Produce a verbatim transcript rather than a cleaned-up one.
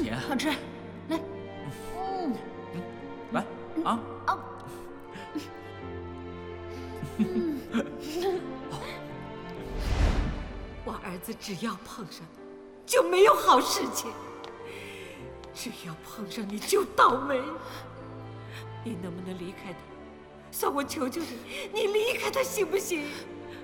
甜。 好吃，来。嗯， 来啊！ 啊。嗯。 我儿子只要碰上你，就没有好事情；只要碰上你就倒霉。你能不能离开他？算我求求你，你离开他行不行？